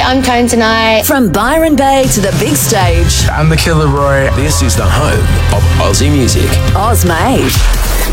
I'm Tone Tonight. From Byron Bay to the big stage. I'm the Killer Roy. This is the home of Aussie music. Oz Made.